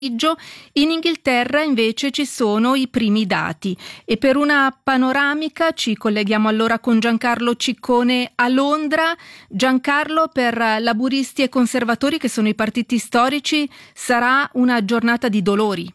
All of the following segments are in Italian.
In Inghilterra invece ci sono i primi dati e per una panoramica ci colleghiamo allora con Giancarlo Ciccone a Londra. Giancarlo, per laburisti e conservatori, che sono i partiti storici, sarà una giornata di dolori.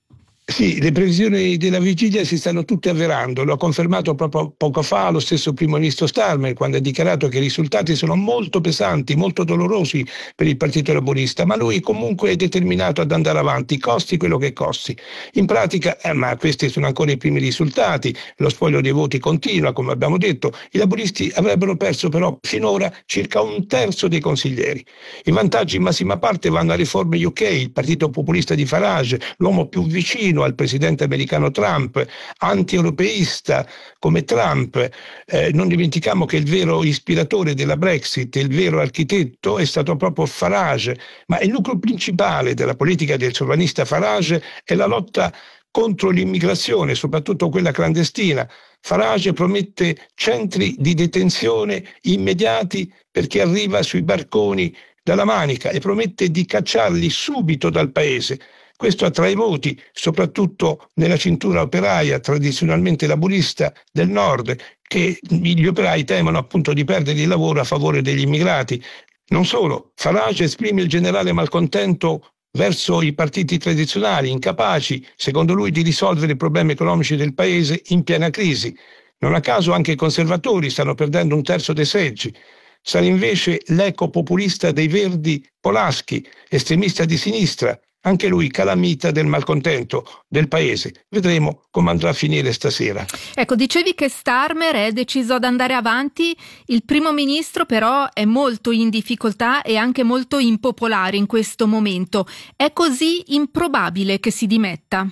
Sì, le previsioni della vigilia si stanno tutte avverando, lo ha confermato proprio poco fa lo stesso primo ministro Starmer, quando ha dichiarato che i risultati sono molto pesanti, molto dolorosi per il partito laburista, ma lui comunque è determinato ad andare avanti, costi quello che costi. In pratica, ma questi sono ancora i primi risultati, lo spoglio dei voti continua, come abbiamo detto, i laburisti avrebbero perso però finora circa un terzo dei consiglieri. I vantaggi in massima parte vanno a Riforme UK, il partito populista di Farage, l'uomo più vicino al presidente americano Trump, anti-europeista come Trump. Non dimentichiamo che il vero ispiratore della Brexit, il vero architetto, è stato proprio Farage, ma il nucleo principale della politica del sovranista Farage è la lotta contro l'immigrazione, soprattutto quella clandestina. Farage promette centri di detenzione immediati per chi arriva sui barconi dalla Manica e promette di cacciarli subito dal paese. Questo attrae voti, soprattutto nella cintura operaia tradizionalmente laburista del nord, che gli operai temono appunto di perdere il lavoro a favore degli immigrati. Non solo, Farage esprime il generale malcontento verso i partiti tradizionali, incapaci, secondo lui, di risolvere i problemi economici del paese in piena crisi. Non a caso anche i conservatori stanno perdendo un terzo dei seggi. Sarà invece l'eco populista dei Verdi Polaschi, estremista di sinistra, anche lui calamita del malcontento del paese. Vedremo come andrà a finire stasera. Ecco, dicevi che Starmer è deciso ad andare avanti, il primo ministro però è molto in difficoltà e anche molto impopolare in questo momento. È così improbabile che si dimetta?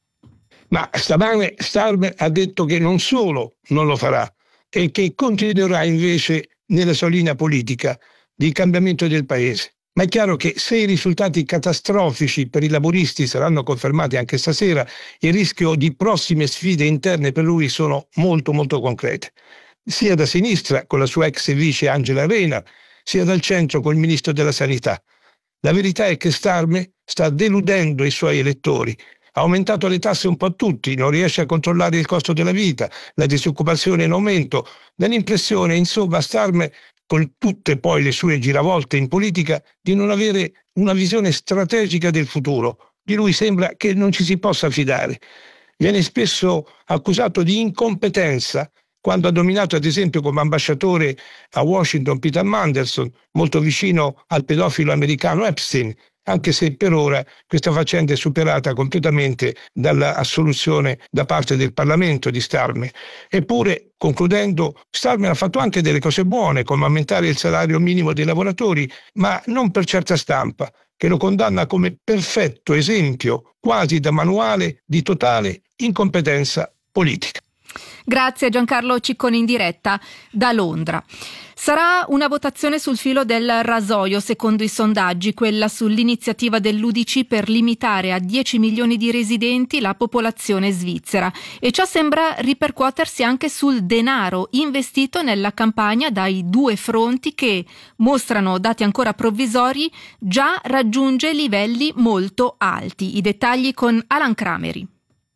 Ma stamane Starmer ha detto che non solo non lo farà, e che continuerà invece nella sua linea politica di cambiamento del paese. Ma è chiaro che se i risultati catastrofici per i laburisti saranno confermati anche stasera, il rischio di prossime sfide interne per lui sono molto molto concrete. Sia da sinistra con la sua ex vice Angela Rayner, sia dal centro col ministro della Sanità. La verità è che Starmer sta deludendo i suoi elettori. Ha aumentato le tasse un po' a tutti, non riesce a controllare il costo della vita, la disoccupazione è in aumento. Dà l'impressione, insomma, Starmer, con tutte poi le sue giravolte in politica, di non avere una visione strategica del futuro. Di lui sembra che non ci si possa fidare. Viene spesso accusato di incompetenza quando ha nominato ad esempio come ambasciatore a Washington Peter Mandelson, molto vicino al pedofilo americano Epstein, anche se per ora questa faccenda è superata completamente dall'assoluzione da parte del Parlamento di Starmer. Eppure, concludendo, Starmer ha fatto anche delle cose buone, come aumentare il salario minimo dei lavoratori, ma non per certa stampa, che lo condanna come perfetto esempio, quasi da manuale, di totale incompetenza politica. Grazie Giancarlo Ciccone in diretta da Londra. Sarà una votazione sul filo del rasoio, secondo i sondaggi, quella sull'iniziativa dell'UDC per limitare a 10 milioni di residenti la popolazione svizzera. E ciò sembra ripercuotersi anche sul denaro investito nella campagna dai due fronti che, mostrano dati ancora provvisori, già raggiunge livelli molto alti. I dettagli con Alan Crameri.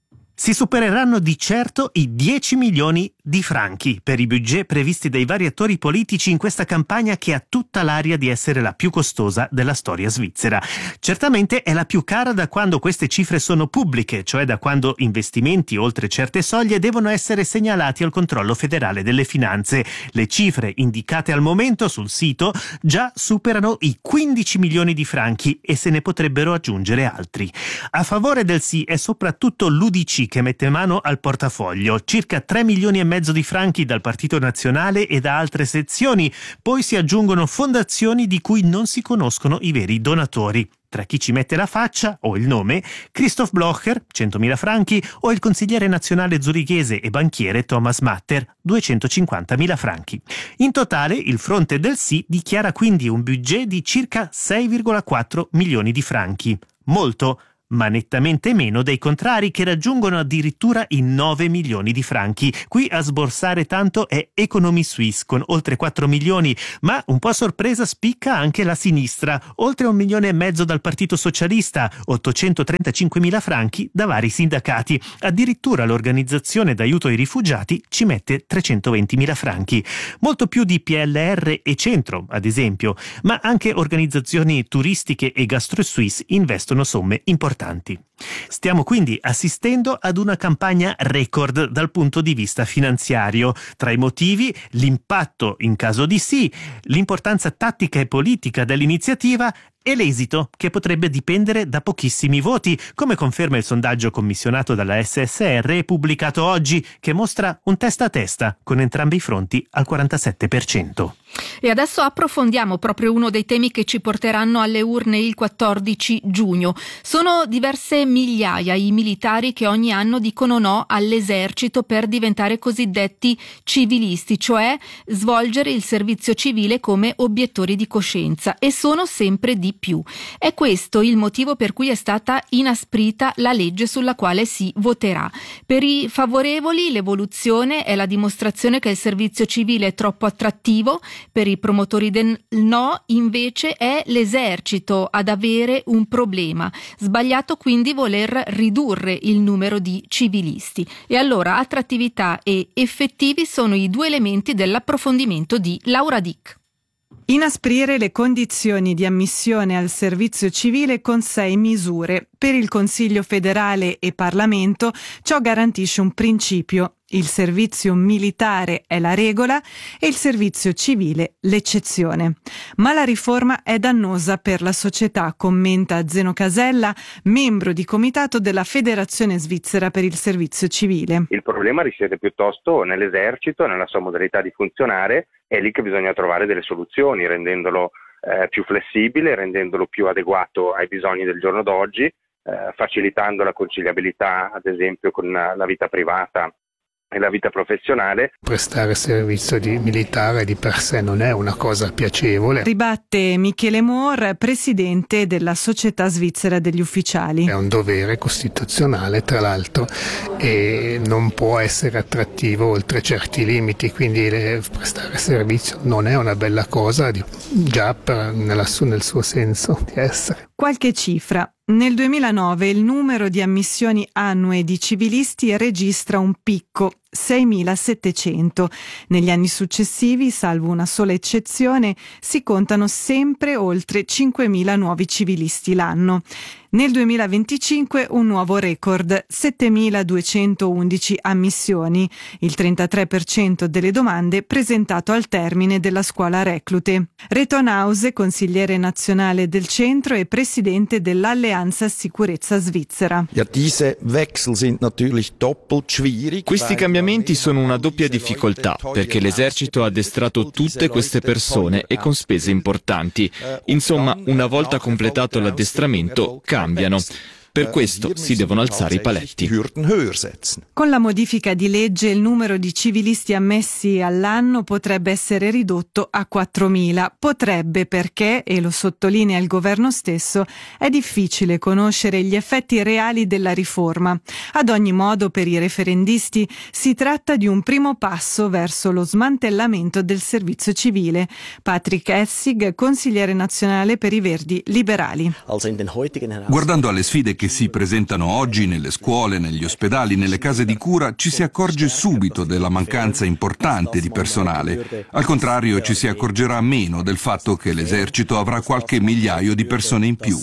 Si supereranno di certo i 10 milioni di franchi per i budget previsti dai vari attori politici in questa campagna che ha tutta l'aria di essere la più costosa della storia svizzera. Certamente è la più cara da quando queste cifre sono pubbliche, cioè da quando investimenti oltre certe soglie devono essere segnalati al controllo federale delle finanze. Le cifre indicate al momento sul sito già superano i 15 milioni di franchi e se ne potrebbero aggiungere altri. A favore del sì è soprattutto l'UDC che mette mano al portafoglio, circa 3 milioni e mezzo di franchi dal Partito Nazionale e da altre sezioni, poi si aggiungono fondazioni di cui non si conoscono i veri donatori. Tra chi ci mette la faccia o il nome, Christoph Blocher, 100.000 franchi, o il consigliere nazionale zurichese e banchiere Thomas Matter, 250.000 franchi. In totale, il fronte del sì dichiara quindi un budget di circa 6,4 milioni di franchi. Molto, ma nettamente meno dei contrari, che raggiungono addirittura i 9 milioni di franchi. Qui a sborsare tanto è Economie Suisse con oltre 4 milioni, ma un po' a sorpresa spicca anche la sinistra, oltre 1,5 milioni dal Partito Socialista, 835.000 franchi da vari sindacati. Addirittura l'organizzazione d'aiuto ai rifugiati ci mette 320.000 franchi, molto più di PLR e Centro, ad esempio, ma anche organizzazioni turistiche e Gastro Suisse investono somme importanti. Stiamo quindi assistendo ad una campagna record dal punto di vista finanziario. Tra i motivi, l'impatto in caso di sì, l'importanza tattica e politica dell'iniziativa e l'esito, che potrebbe dipendere da pochissimi voti, come conferma il sondaggio commissionato dalla SSR e pubblicato oggi, che mostra un testa a testa con entrambi i fronti al 47%. E adesso approfondiamo proprio uno dei temi che ci porteranno alle urne il 14 giugno. Sono diverse migliaia i militari che ogni anno dicono no all'esercito per diventare cosiddetti civilisti, cioè svolgere il servizio civile come obiettori di coscienza, e sono sempre di più. È questo il motivo per cui è stata inasprita la legge sulla quale si voterà. Per i favorevoli l'evoluzione è la dimostrazione che il servizio civile è troppo attrattivo. Per i promotori del no, invece, è l'esercito ad avere un problema. Sbagliato quindi voler ridurre il numero di civilisti. E allora attrattività e effettivi sono i due elementi dell'approfondimento di Laura Dick. Inasprire le condizioni di ammissione al servizio civile con 6 misure. Per il Consiglio federale e Parlamento ciò garantisce un principio: il servizio militare è la regola e il servizio civile l'eccezione. Ma la riforma è dannosa per la società, commenta Zeno Casella, membro di comitato della Federazione Svizzera per il Servizio Civile. Il problema risiede piuttosto nell'esercito, nella sua modalità di funzionare. È lì che bisogna trovare delle soluzioni, rendendolo più flessibile, rendendolo più adeguato ai bisogni del giorno d'oggi, facilitando la conciliabilità, ad esempio, con la vita privata e la vita professionale. Prestare servizio militare di per sé non è una cosa piacevole. Ribatte Michele Mohr, presidente della Società Svizzera degli Ufficiali. È un dovere costituzionale, tra l'altro, e non può essere attrattivo oltre certi limiti, quindi prestare servizio non è una bella cosa, già nel suo senso di essere. Qualche cifra. Nel 2009 il numero di ammissioni annue di civilisti registra un picco, 6.700. Negli anni successivi, salvo una sola eccezione, si contano sempre oltre 5.000 nuovi civilisti l'anno. Nel 2025 un nuovo record, 7.211 ammissioni, il 33% delle domande presentato al termine della scuola reclute. Reto Nause, consigliere nazionale del centro e presidente dell'Alleanza Sicurezza Svizzera. Questi cambiamenti sono una doppia difficoltà, perché l'esercito ha addestrato tutte queste persone e con spese importanti. Insomma, una volta completato l'addestramento, cambiano. Per questo si devono alzare i paletti. Con la modifica di legge il numero di civilisti ammessi all'anno potrebbe essere ridotto a 4.000. Potrebbe perché, e lo sottolinea il governo stesso, è difficile conoscere gli effetti reali della riforma. Ad ogni modo, per i referendisti si tratta di un primo passo verso lo smantellamento del servizio civile. Patrick Essig, consigliere nazionale per i Verdi Liberali. Guardando alle sfide che si presentano oggi nelle scuole, negli ospedali, nelle case di cura, ci si accorge subito della mancanza importante di personale. Al contrario, ci si accorgerà meno del fatto che l'esercito avrà qualche migliaio di persone in più.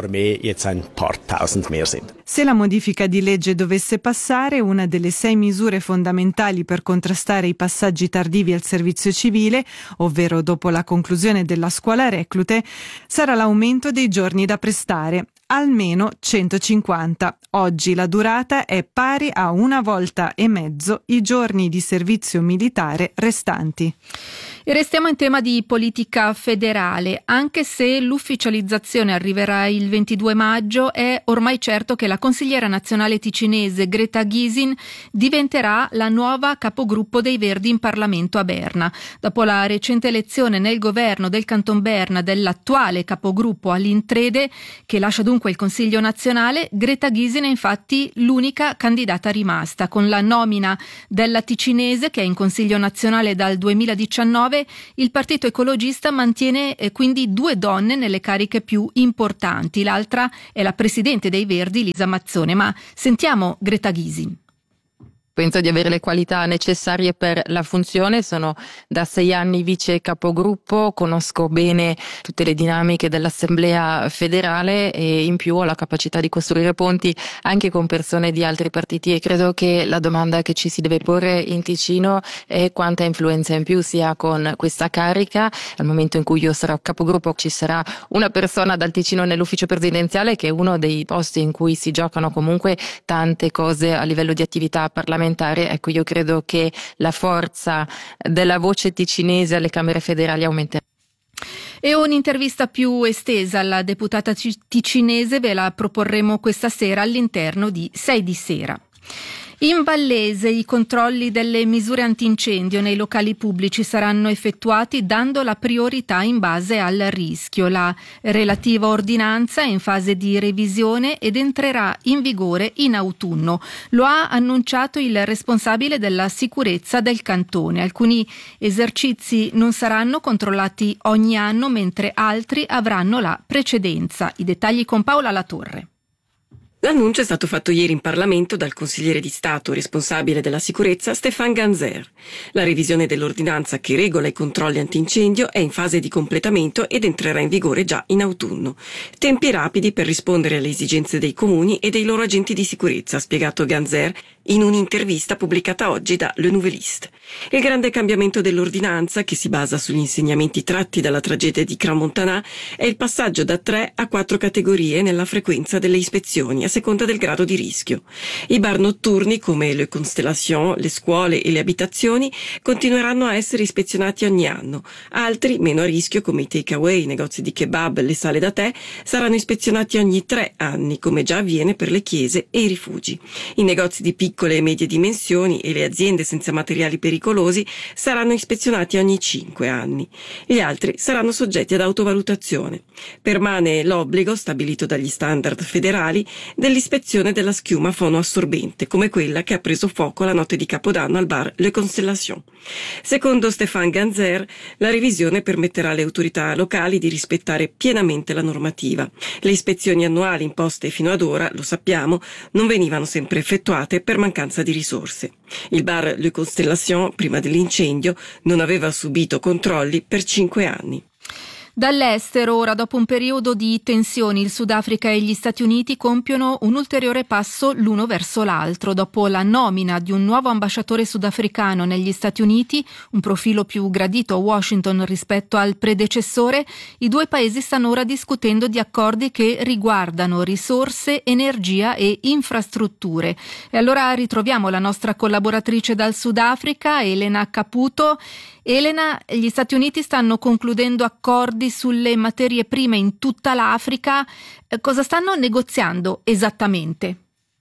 Se la modifica di legge dovesse passare, una delle 6 misure fondamentali per contrastare i passaggi tardivi al servizio civile, ovvero dopo la conclusione della scuola reclute, sarà l'aumento dei giorni da prestare. Almeno 150. Oggi la durata è pari a 1,5 volte i giorni di servizio militare restanti. E restiamo in tema di politica federale. Anche se l'ufficializzazione arriverà il 22 maggio, è ormai certo che la consigliera nazionale ticinese Greta Gysin diventerà la nuova capogruppo dei Verdi in Parlamento a Berna. Dopo la recente elezione nel governo del Canton Berna dell'attuale capogruppo Aline Trede, che lascia dunque il Consiglio nazionale, Greta Gysin è infatti l'unica candidata rimasta. Con la nomina della ticinese, che è in Consiglio nazionale dal 2019, il Partito Ecologista mantiene quindi 2 donne nelle cariche più importanti. L'altra è la presidente dei Verdi, Lisa Mazzone. Ma sentiamo Greta Gysin. Penso di avere le qualità necessarie per la funzione, sono da 6 anni vice capogruppo, conosco bene tutte le dinamiche dell'Assemblea federale e in più ho la capacità di costruire ponti anche con persone di altri partiti, e credo che la domanda che ci si deve porre in Ticino è quanta influenza in più si ha con questa carica. Al momento in cui io sarò capogruppo ci sarà una persona dal Ticino nell'ufficio presidenziale, che è uno dei posti in cui si giocano comunque tante cose a livello di attività parlamentare. Ecco, io credo che la forza della voce ticinese alle Camere federali aumenterà. E un'intervista più estesa alla deputata ticinese ve la proporremo questa sera all'interno di 6 di sera. In Vallese i controlli delle misure antincendio nei locali pubblici saranno effettuati dando la priorità in base al rischio. La relativa ordinanza è in fase di revisione ed entrerà in vigore in autunno. Lo ha annunciato il responsabile della sicurezza del cantone. Alcuni esercizi non saranno controllati ogni anno, mentre altri avranno la precedenza. I dettagli con Paola Latorre. L'annuncio è stato fatto ieri in Parlamento dal consigliere di Stato responsabile della sicurezza Stéphane Ganzer. La revisione dell'ordinanza che regola i controlli antincendio è in fase di completamento ed entrerà in vigore già in autunno. Tempi rapidi per rispondere alle esigenze dei comuni e dei loro agenti di sicurezza, ha spiegato Ganzer in un'intervista pubblicata oggi da Le Nouvelliste. Il grande cambiamento dell'ordinanza, che si basa sugli insegnamenti tratti dalla tragedia di Crans-Montana, è il passaggio da 3 a 4 categorie nella frequenza delle ispezioni a seconda del grado di rischio. I bar notturni come le Constellation, le scuole e le abitazioni continueranno a essere ispezionati ogni anno. Altri, meno a rischio, come i takeaway, i negozi di kebab, le sale da tè, saranno ispezionati ogni 3 anni, come già avviene per le chiese e i rifugi. I negozi di piccole e medie dimensioni e le aziende senza materiali pericolosi saranno ispezionati ogni 5 anni. Gli altri saranno soggetti ad autovalutazione. Permane l'obbligo, stabilito dagli standard federali, dell'ispezione della schiuma fonoassorbente, come quella che ha preso fuoco la notte di Capodanno al bar Le Constellation. Secondo Stéphane Ganzer, la revisione permetterà alle autorità locali di rispettare pienamente la normativa. Le ispezioni annuali imposte fino ad ora, lo sappiamo, non venivano sempre effettuate per mancanza di risorse. Il bar Le Constellation, prima dell'incendio, non aveva subito controlli per 5 anni. Dall'estero, ora, dopo un periodo di tensioni, il Sudafrica e gli Stati Uniti compiono un ulteriore passo l'uno verso l'altro. Dopo la nomina di un nuovo ambasciatore sudafricano negli Stati Uniti, un profilo più gradito a Washington rispetto al predecessore, i 2 paesi stanno ora discutendo di accordi che riguardano risorse, energia e infrastrutture. E allora ritroviamo la nostra collaboratrice dal Sudafrica, Elena Caputo. Elena, gli Stati Uniti stanno concludendo accordi sulle materie prime in tutta l'Africa. Cosa stanno negoziando esattamente?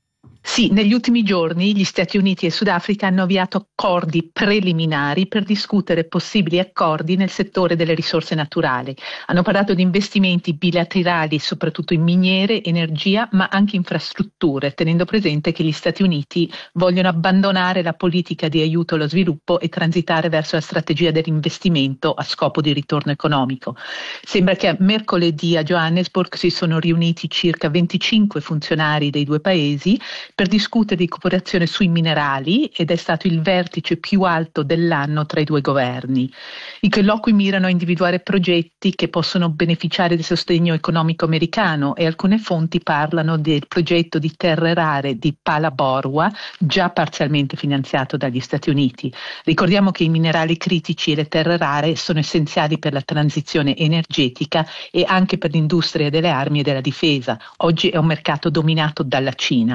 Sì, negli ultimi giorni gli Stati Uniti e Sudafrica hanno avviato accordi preliminari per discutere possibili accordi nel settore delle risorse naturali. Hanno parlato di investimenti bilaterali soprattutto in miniere, energia, ma anche infrastrutture, tenendo presente che gli Stati Uniti vogliono abbandonare la politica di aiuto allo sviluppo e transitare verso la strategia dell'investimento a scopo di ritorno economico. Sembra che mercoledì a Johannesburg si sono riuniti circa 25 funzionari dei 2 paesi per discutere di cooperazione sui minerali, ed è stato il vertice più alto dell'anno tra i 2 governi. I colloqui mirano a individuare progetti che possono beneficiare del sostegno economico americano, e alcune fonti parlano del progetto di terre rare di Phalaborwa, già parzialmente finanziato dagli Stati Uniti. Ricordiamo che i minerali critici e le terre rare sono essenziali per la transizione energetica e anche per l'industria delle armi e della difesa. Oggi è un mercato dominato dalla Cina.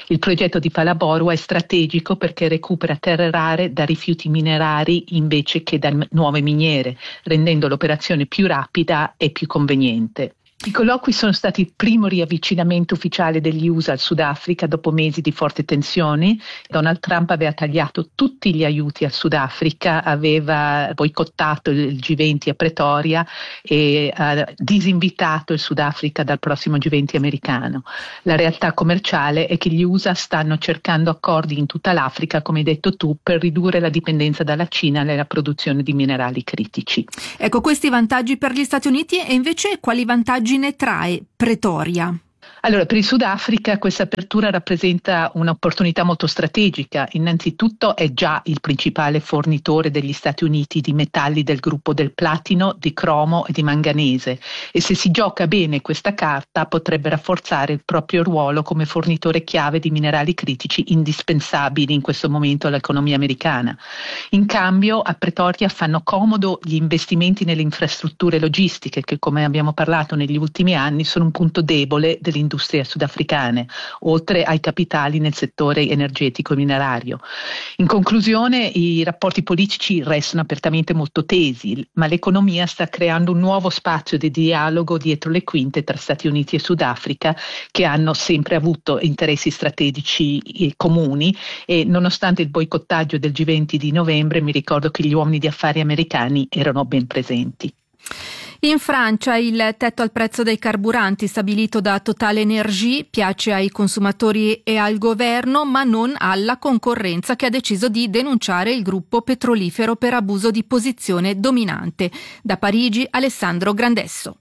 Il progetto di Phalaborwa è strategico perché recupera terre rare da rifiuti minerari invece che da nuove miniere, rendendo l'operazione più rapida e più conveniente. I colloqui sono stati il primo riavvicinamento ufficiale degli USA al Sudafrica dopo mesi di forti tensioni. Donald Trump aveva tagliato tutti gli aiuti al Sudafrica, aveva boicottato il G20 a Pretoria e ha disinvitato il Sudafrica dal prossimo G20 americano. La realtà commerciale è che gli USA stanno cercando accordi in tutta l'Africa, come hai detto tu, per ridurre la dipendenza dalla Cina nella produzione di minerali critici. Ecco, questi vantaggi per gli Stati Uniti, e invece quali vantaggi ne trae Pretoria? Allora, per il Sudafrica questa apertura rappresenta un'opportunità molto strategica. Innanzitutto è già il principale fornitore degli Stati Uniti di metalli del gruppo del platino, di cromo e di manganese, e se si gioca bene questa carta potrebbe rafforzare il proprio ruolo come fornitore chiave di minerali critici indispensabili in questo momento all'economia americana. In cambio a Pretoria fanno comodo gli investimenti nelle infrastrutture logistiche che, come abbiamo parlato negli ultimi anni, sono un punto debole dell'industria sudafricane, oltre ai capitali nel settore energetico e minerario. In conclusione, i rapporti politici restano apertamente molto tesi, ma l'economia sta creando un nuovo spazio di dialogo dietro le quinte tra Stati Uniti e Sudafrica, che hanno sempre avuto interessi strategici comuni, e nonostante il boicottaggio del G20 di novembre, mi ricordo che gli uomini di affari americani erano ben presenti. In Francia il tetto al prezzo dei carburanti stabilito da TotalEnergies piace ai consumatori e al governo, ma non alla concorrenza, che ha deciso di denunciare il gruppo petrolifero per abuso di posizione dominante. Da Parigi, Alessandro Grandesso.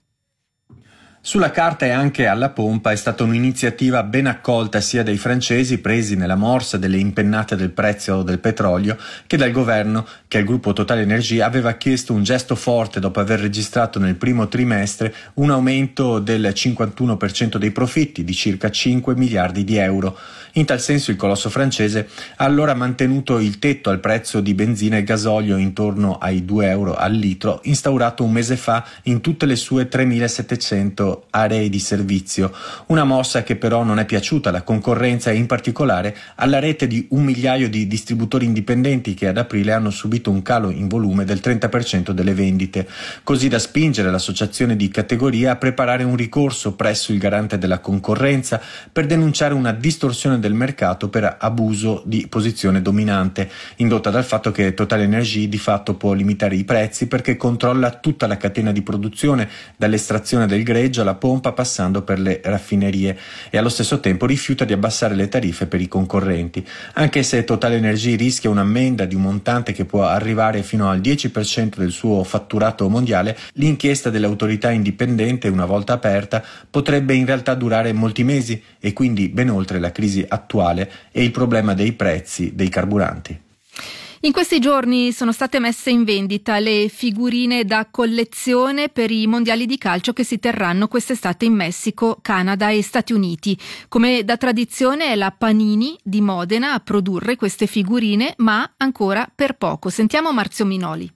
Sulla carta e anche alla pompa è stata un'iniziativa ben accolta sia dai francesi, presi nella morsa delle impennate del prezzo del petrolio, che dal governo, che al gruppo TotalEnergies aveva chiesto un gesto forte dopo aver registrato nel primo trimestre un aumento del 51% dei profitti, di circa 5 miliardi di euro. In tal senso il colosso francese ha allora mantenuto il tetto al prezzo di benzina e gasolio intorno ai 2 euro al litro, instaurato un mese fa in tutte le sue 3.700 aree di servizio. Una mossa che però non è piaciuta alla concorrenza e in particolare alla rete di 1 migliaio di distributori indipendenti che ad aprile hanno subito un calo in volume del 30% delle vendite, così da spingere l'associazione di categoria a preparare un ricorso presso il garante della concorrenza per denunciare una distorsione del mercato per abuso di posizione dominante, indotta dal fatto che TotalEnergies di fatto può limitare i prezzi perché controlla tutta la catena di produzione, dall'estrazione del greggio alla pompa passando per le raffinerie, e allo stesso tempo rifiuta di abbassare le tariffe per i concorrenti. Anche se TotalEnergies rischia un'ammenda di un montante che può arrivare fino al 10% del suo fatturato mondiale, l'inchiesta dell'autorità indipendente, una volta aperta, potrebbe in realtà durare molti mesi e quindi ben oltre la crisi attuale e il problema dei prezzi dei carburanti. In questi giorni sono state messe in vendita le figurine da collezione per i mondiali di calcio che si terranno quest'estate in Messico, Canada e Stati Uniti. Come da tradizione è la Panini di Modena a produrre queste figurine, ma ancora per poco. Sentiamo Marzio Minoli.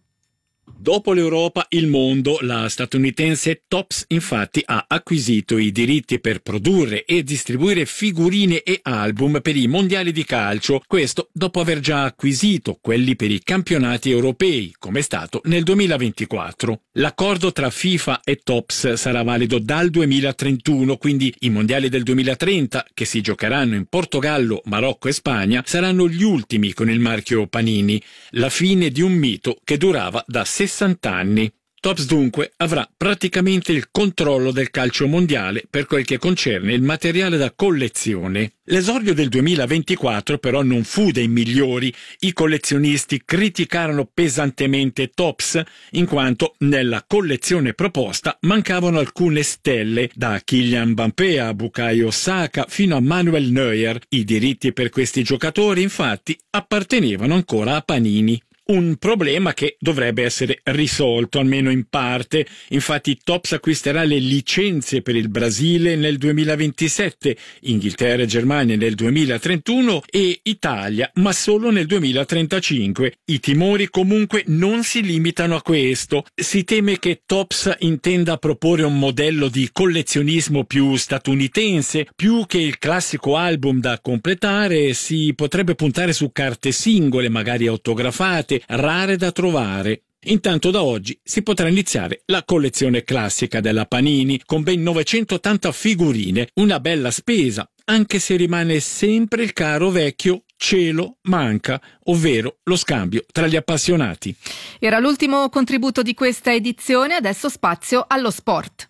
Dopo l'Europa, il mondo, la statunitense Topps infatti ha acquisito i diritti per produrre e distribuire figurine e album per i mondiali di calcio, questo dopo aver già acquisito quelli per i campionati europei, come è stato nel 2024. L'accordo tra FIFA e Topps sarà valido dal 2031, quindi i mondiali del 2030, che si giocheranno in Portogallo, Marocco e Spagna, saranno gli ultimi con il marchio Panini, la fine di un mito che durava da 60 anni. Topps dunque avrà praticamente il controllo del calcio mondiale per quel che concerne il materiale da collezione. L'esordio del 2024 però non fu dei migliori. I collezionisti criticarono pesantemente Topps in quanto nella collezione proposta mancavano alcune stelle, da Kylian Mbappé a Bukayo Saka fino a Manuel Neuer. I diritti per questi giocatori infatti appartenevano ancora a Panini. Un problema che dovrebbe essere risolto, almeno in parte. Infatti TOPS acquisterà le licenze per il Brasile nel 2027, Inghilterra e Germania nel 2031 e Italia, ma solo nel 2035. I timori comunque non si limitano a questo. Si teme che TOPS intenda proporre un modello di collezionismo più statunitense. Più che il classico album da completare, si potrebbe puntare su carte singole, magari autografate, rare da trovare. Intanto da oggi si potrà iniziare la collezione classica della Panini con ben 980 figurine, una bella spesa, anche se rimane sempre il caro vecchio cielo manca, ovvero lo scambio tra gli appassionati. Era l'ultimo contributo di questa edizione, adesso spazio allo sport.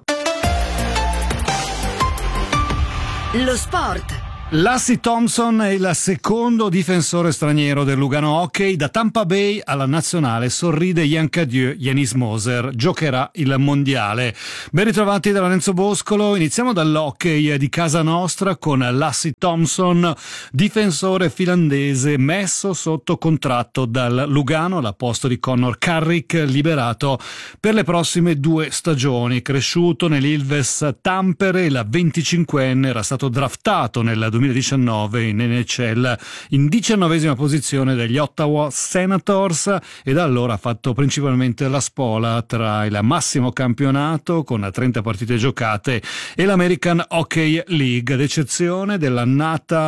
Lo sport. Lassie Thompson è il secondo difensore straniero del Lugano Hockey. Da Tampa Bay alla nazionale sorride Yancadieu. Yanis Moser giocherà il mondiale. Ben ritrovati da Lorenzo Boscolo. Iniziamo dall'hockey di casa nostra con Lassie Thompson, difensore finlandese messo sotto contratto dal Lugano al posto di Connor Carrick, liberato per le prossime 2 stagioni. Cresciuto nell'Ilves Tampere, il 25enne era stato draftato nel 2019 in NHL in 19ª posizione degli Ottawa Senators e da allora ha fatto principalmente la spola tra il massimo campionato con 30 partite giocate e l'American Hockey League, ad eccezione dell'annata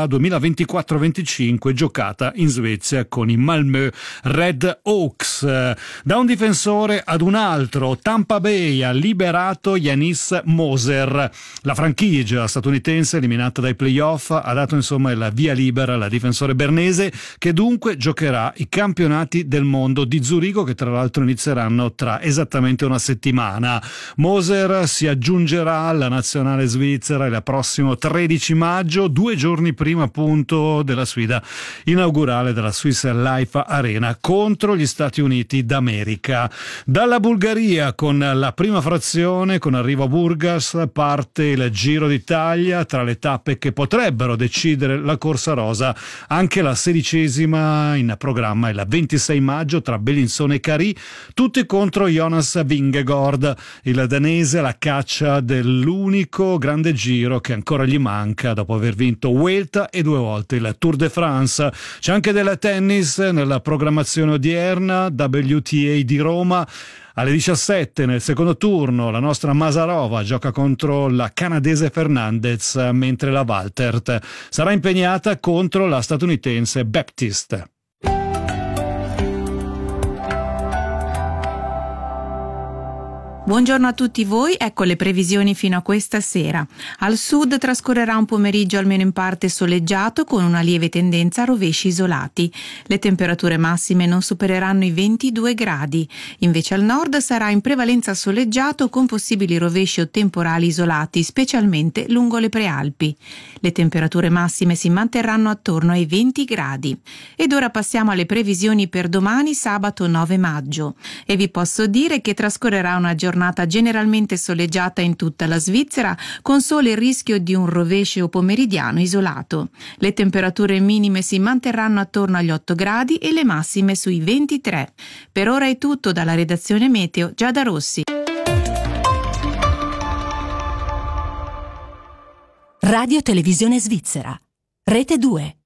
2024-25 giocata in Svezia con i Malmö Red Hawks. Da un difensore ad un altro, Tampa Bay ha liberato Yanis Moser. La franchigia statunitense, eliminata dai playoff, ha dato insomma il via libera al difensore bernese, che dunque giocherà i campionati del mondo di Zurigo, che tra l'altro inizieranno tra esattamente una settimana. Moser si aggiungerà alla nazionale svizzera il prossimo 13 maggio, 2 giorni prima appunto della sfida inaugurale della Swiss Life Arena contro gli Stati Uniti d'America. Dalla Bulgaria, con la prima frazione, con arrivo a Burgas, parte il Giro d'Italia. Tra le tappe che potrebbero decidere la corsa rosa, anche la 16ª in programma, il 26 maggio tra Bellinzone e Carì, tutti contro Jonas Vingegaard, il danese, alla caccia dell'unico grande giro che ancora gli manca dopo aver vinto Vuelta e 2 volte il Tour de France. C'è anche del tennis nella programmazione odierna. WTA di Roma. Alle 17 nel secondo turno la nostra Masarova gioca contro la canadese Fernandez, mentre la Waltert sarà impegnata contro la statunitense Baptiste. Buongiorno a tutti voi, ecco le previsioni fino a questa sera. Al sud trascorrerà un pomeriggio almeno in parte soleggiato con una lieve tendenza a rovesci isolati. Le temperature massime non supereranno i 22 gradi. Invece al nord sarà in prevalenza soleggiato con possibili rovesci o temporali isolati, specialmente lungo le prealpi. Le temperature massime si manterranno attorno ai 20 gradi. Ed ora passiamo alle previsioni per domani, sabato 9 maggio. E vi posso dire che trascorrerà una giornata generalmente soleggiata in tutta la Svizzera, con solo il rischio di un rovescio pomeridiano isolato. Le temperature minime si manterranno attorno agli 8 gradi e le massime sui 23. Per ora è tutto dalla redazione Meteo, Giada Rossi. Radio Televisione Svizzera, Rete 2.